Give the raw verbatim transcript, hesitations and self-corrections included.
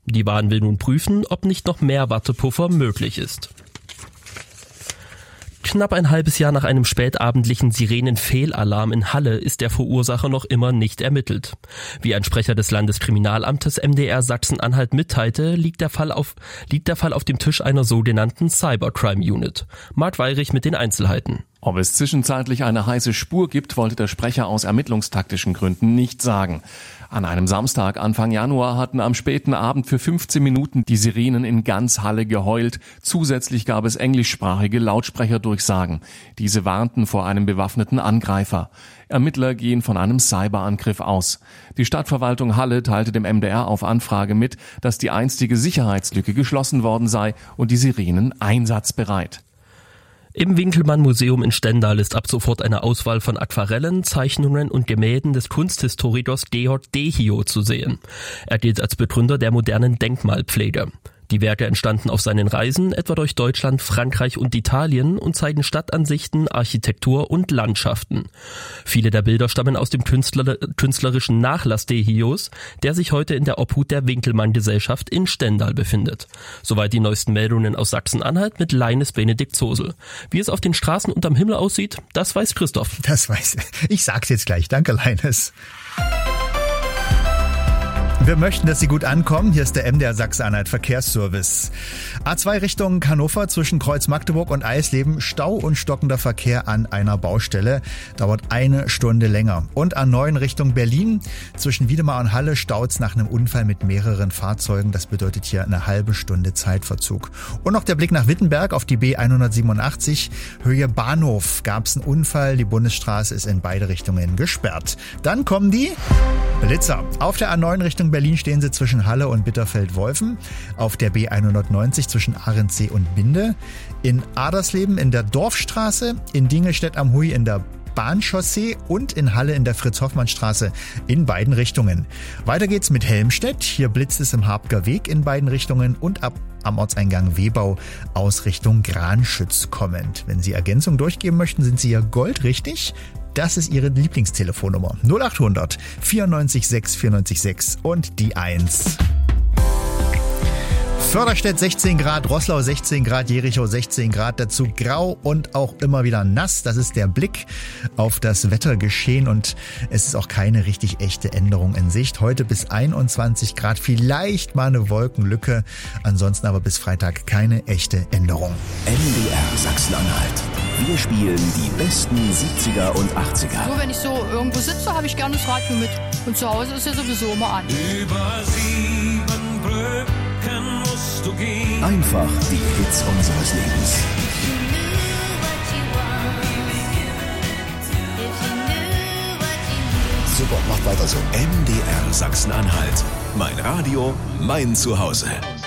Die Bahn will nun prüfen, ob nicht noch mehr Wartepuffer möglich ist. Knapp ein halbes Jahr nach einem spätabendlichen Sirenenfehlalarm in Halle ist der Verursacher noch immer nicht ermittelt. Wie ein Sprecher des Landeskriminalamtes M D R Sachsen-Anhalt mitteilte, liegt der Fall auf, liegt der Fall auf dem Tisch einer sogenannten Cybercrime Unit. Mart Weirich mit den Einzelheiten. Ob es zwischenzeitlich eine heiße Spur gibt, wollte der Sprecher aus ermittlungstaktischen Gründen nicht sagen. An einem Samstag Anfang Januar hatten am späten Abend für fünfzehn Minuten die Sirenen in ganz Halle geheult. Zusätzlich gab es englischsprachige Lautsprecherdurchsagen. Diese warnten vor einem bewaffneten Angreifer. Ermittler gehen von einem Cyberangriff aus. Die Stadtverwaltung Halle teilte dem M D R auf Anfrage mit, dass die einstige Sicherheitslücke geschlossen worden sei und die Sirenen einsatzbereit. Im Winkelmann-Museum in Stendal ist ab sofort eine Auswahl von Aquarellen, Zeichnungen und Gemälden des Kunsthistorikers Georg Dehio zu sehen. Er gilt als Begründer der modernen Denkmalpflege. Die Werke entstanden auf seinen Reisen, etwa durch Deutschland, Frankreich und Italien, und zeigen Stadtansichten, Architektur und Landschaften. Viele der Bilder stammen aus dem Künstler, künstlerischen Nachlass Dehios, der sich heute in der Obhut der Winkelmann-Gesellschaft in Stendal befindet. Soweit die neuesten Meldungen aus Sachsen-Anhalt mit Leines Benedikt Zosel. Wie es auf den Straßen unterm Himmel aussieht, das weiß Christoph. Das weiß ich. Ich sag's jetzt gleich. Danke, Leines. Wir möchten, dass Sie gut ankommen. Hier ist der M D R Sachsen-Anhalt Verkehrsservice. A zwei Richtung Hannover zwischen Kreuz Magdeburg und Eisleben. Stau und stockender Verkehr an einer Baustelle. Dauert eine Stunde länger. Und A neun Richtung Berlin zwischen Wiedemar und Halle staut's nach einem Unfall mit mehreren Fahrzeugen. Das bedeutet hier eine halbe Stunde Zeitverzug. Und noch der Blick nach Wittenberg auf die B hundertsiebenundachtzig. Höhe Bahnhof gab's einen Unfall. Die Bundesstraße ist in beide Richtungen gesperrt. Dann kommen die Blitzer. Auf der A neun Richtung Berlin stehen sie zwischen Halle und Bitterfeld-Wolfen. Auf der B hundertneunzig zwischen Arendsee und Binde. In Adersleben in der Dorfstraße. In Dingelstedt am Huy in der Bahnchaussee und in Halle in der Fritz-Hoffmann-Straße in beiden Richtungen. Weiter geht's mit Helmstedt. Hier blitzt es im Habger Weg in beiden Richtungen und ab am Ortseingang Webau aus Richtung Granschütz kommend. Wenn Sie Ergänzung durchgeben möchten, sind Sie hier goldrichtig. Das ist Ihre Lieblingstelefonnummer. null acht hundert vierundneunzig sechs vierundneunzig sechs und die eins. Förderstedt sechzehn Grad, Roßlau sechzehn Grad, Jericho sechzehn Grad, dazu grau und auch immer wieder nass. Das ist der Blick auf das Wettergeschehen und es ist auch keine richtig echte Änderung in Sicht. Heute bis einundzwanzig Grad, vielleicht mal eine Wolkenlücke, ansonsten aber bis Freitag keine echte Änderung. M D R Sachsen-Anhalt. Wir spielen die besten siebziger und achtziger. Nur wenn ich so irgendwo sitze, habe ich gerne das Radio mit. Und zu Hause ist ja sowieso immer an. Über sieben Brücken musst du gehen. Einfach die Hits unseres Lebens. Super, macht weiter so. M D R Sachsen-Anhalt. Mein Radio, mein Zuhause.